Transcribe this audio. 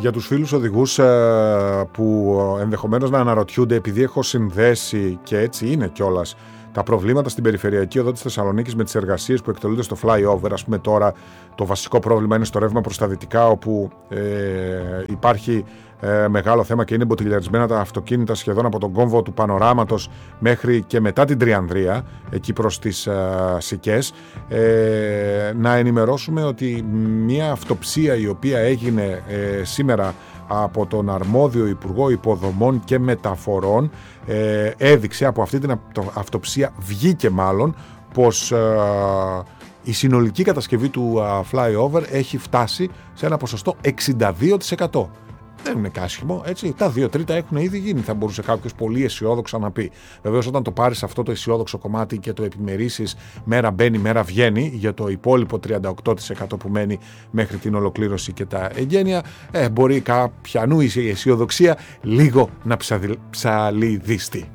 Για τους φίλους οδηγούς που ενδεχομένως να αναρωτιούνται, επειδή έχω συνδέσει και έτσι είναι κιόλας τα προβλήματα στην περιφερειακή οδό της Θεσσαλονίκης με τις εργασίες που εκτελούνται στο flyover. Ας πούμε τώρα το βασικό πρόβλημα είναι στο ρεύμα προς τα δυτικά, όπου υπάρχει μεγάλο θέμα και είναι μποτιλιαρισμένα τα αυτοκίνητα σχεδόν από τον κόμβο του Πανοράματος μέχρι και μετά την Τριανδρία, εκεί προς τις Σικές. Να ενημερώσουμε ότι μια αυτοψία η οποία έγινε σήμερα από τον αρμόδιο Υπουργό Υποδομών και Μεταφορών έδειξε, από αυτή την αυτοψία βγήκε μάλλον, πως η συνολική κατασκευή του flyover έχει φτάσει σε ένα ποσοστό 62%. Δεν είναι κάσχημο, έτσι. Τα 2/3 έχουν ήδη γίνει, θα μπορούσε κάποιος πολύ αισιόδοξα να πει. Βεβαίως, όταν το πάρεις αυτό το αισιόδοξο κομμάτι και το επιμερίσεις μέρα μπαίνει, μέρα βγαίνει, για το υπόλοιπο 38% που μένει μέχρι την ολοκλήρωση και τα εγγένεια, μπορεί κάποιανού η αισιοδοξία λίγο να ψαλιδίστη.